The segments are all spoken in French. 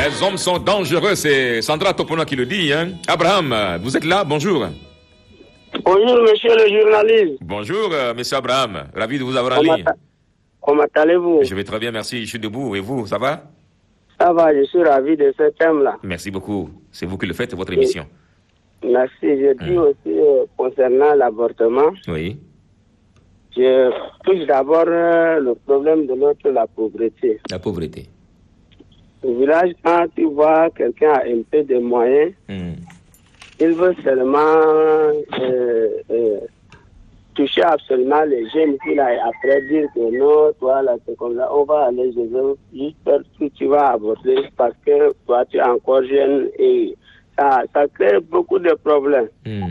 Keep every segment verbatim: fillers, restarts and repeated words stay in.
Les hommes sont dangereux, c'est Sandra Topona qui le dit. Hein. Abraham, vous êtes là, bonjour. Bonjour, monsieur le journaliste. Bonjour, euh, monsieur Abraham, ravi de vous avoir en Comment, ligne. comment allez-vous? Je vais très bien, merci, je suis debout. Et vous, ça va? Ça va, je suis ravi de ce thème-là. Merci beaucoup, c'est vous qui le faites, votre émission. Merci, je dis hum. aussi euh, concernant l'avortement. Oui. Je touche d'abord euh, le problème de l'autre, la pauvreté. La pauvreté. Au village, quand tu vois quelqu'un a un peu de moyens, hum. il veut seulement euh, euh, toucher absolument les jeunes filles là, et après dire que non, toi là, c'est comme ça, on va aller, je veux juste faire ce que tu vas aborder parce que toi tu es encore jeune et ça, ça crée beaucoup de problèmes. Hum.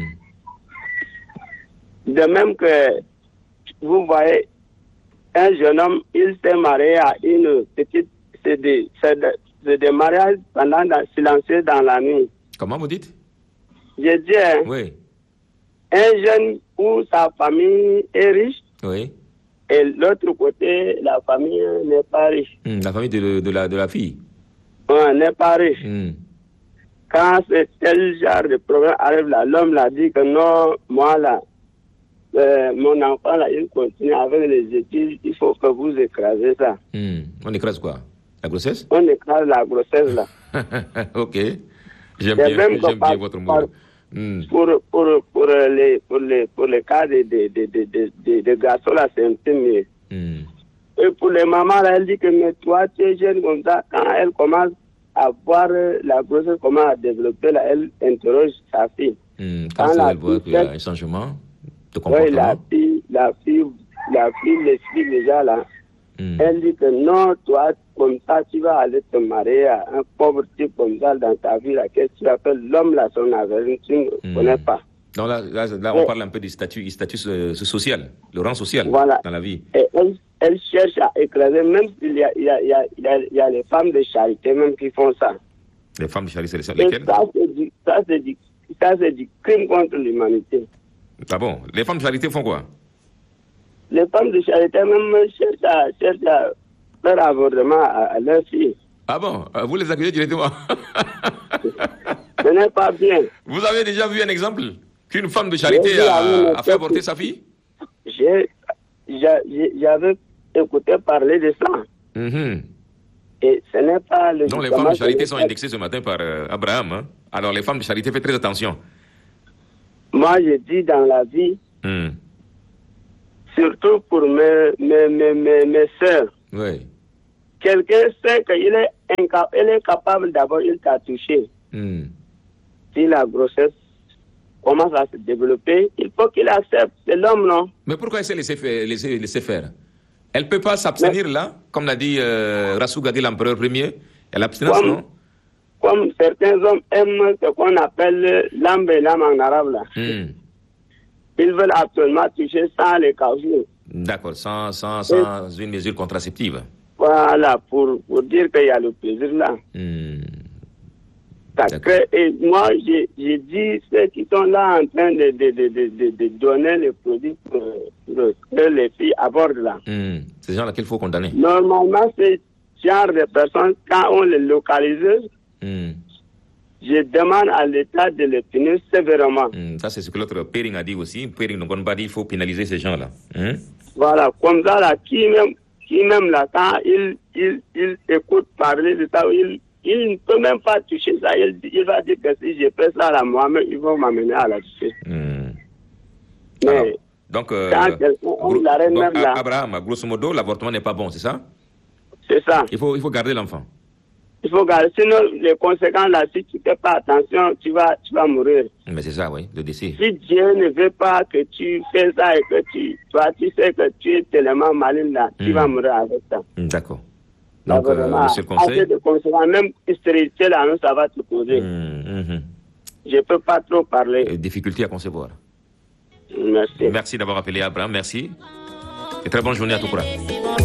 De même que vous voyez, un jeune homme, il s'est marié à une petite, c'est des, c'est des, c'est des mariages pendant la, silencieux dans la nuit. Comment vous dites? Je dis, hein, oui. Un jeune où sa famille est riche, oui. Et l'autre côté, la famille n'est pas riche. Mmh, la famille de, de, la, de la fille? Oui, n'est pas riche. Mmh. Quand c'est tel genre de problème arrive là, l'homme l'a dit que non, moi là, euh, mon enfant là, il continue avec les études, il faut que vous écrasez ça. Mmh. On écrase quoi? La grossesse? On écrase la grossesse là. Ok. J'aime bien, j'aime bien par, votre mot. Par, mm. pour, pour, pour, les, pour, les, pour les cas de, de, de, de, de, de, de garçons là, c'est un peu mieux. Mm. Et pour les mamans là, elle dit que mais toi, tu es jeune comme ça, quand elle commence à voir la grossesse, comment à développer là, elle interroge sa fille. Mm. Quand, quand elle voit qu'il y a un changement de comportement. Oui, la fille, la fille, la fille l'explique déjà là. Mm. Elle dit que non, toi, comme ça, tu vas aller te marier à un pauvre type comme ça dans ta vie. Qu'est-ce que tu appelles l'homme, là, son avenir, tu ne mm. connais pas. Donc là, là, là on Et, parle un peu du statut, du statut euh, social, le rang social voilà. dans la vie. Et elle, elle cherche à écraser, même s'il y a, il y, a, il y, a, il y, a, il y a les femmes de charité même qui font ça. Les femmes de charité, c'est lesquelles? ça, c'est du, ça, c'est du, ça, c'est du crime contre l'humanité. Ah bon? Les femmes de charité font quoi? Les femmes de charité même cherchent à, cherchent à faire avortement à, à leurs filles. Ah bon? Vous les accueillez directement? Ce n'est pas bien. Vous avez déjà vu un exemple qu'une femme de charité a, a fait avorter sa fille? J'ai, j'avais écouté parler de ça. Mm-hmm. Et ce n'est pas le... Donc les femmes de charité sont indexées ce matin par euh, Abraham. Hein? Alors les femmes de charité, faites très attention. Moi, je dis dans la vie... Mm. Surtout pour mes, mes, mes, mes, mes soeurs. Oui. Quelqu'un sait qu'il est, inca- il est capable d'abord, il t'a touché. Mm. Si la grossesse commence à se développer, il faut qu'il accepte. C'est l'homme, non? Mais pourquoi elle s'est laissé faire, laisser, laisser faire? Elle ne peut pas s'abstenir Mais, là, comme l'a dit euh, Rassou Gadi, l'empereur premier. Elle l'abstinence, comme, non? Comme certains hommes aiment ce qu'on appelle l'âme et l'âme en arabe, là. Mm. Ils veulent absolument toucher sans les causes. D'accord, sans, sans, sans Et, une mesure contraceptive. Voilà, pour, pour dire qu'il y a le plaisir là. Mmh. Que, et moi, j'ai, j'ai dit ceux qui sont là en train de, de, de, de, de donner les produits pour, pour que les filles abordent là. Mmh. C'est ces gens-là qu'il faut condamner. Normalement, ce genre de personnes, quand on les localise, mmh. je demande à l'État de les punir sévèrement. Mmh, ça, c'est ce que l'autre Pering a dit aussi. Pering n'a dit il faut pénaliser ces gens-là. Mmh? Voilà, comme ça, là, qui même, qui même là, quand il, il, il écoute parler de ça, il, il ne peut même pas toucher ça. Il, il va dire que si je fais ça à moi-même, ils vont m'amener à la toucher. Mmh. Mais, alors, donc, euh, on gros, l'arrête donc même là. Abraham, grosso modo, l'avortement n'est pas bon, c'est ça? C'est ça. Il faut, il faut garder l'enfant. Il faut garder, sinon les conséquences là, si tu ne fais pas attention, tu vas, tu vas mourir. Mais c'est ça, oui, le décès. Si Dieu ne veut pas que tu fais ça et que tu, toi, tu sais que tu es tellement malin là, mmh. tu vas mourir avec ça. D'accord. Donc, euh, monsieur le conseil... de conséquences, même stérilité là, ça va te poser. Mmh, mmh. Je ne peux pas trop parler. Et difficulté à concevoir. Merci. Merci d'avoir appelé Abraham, merci. Et très bonne journée à tout pour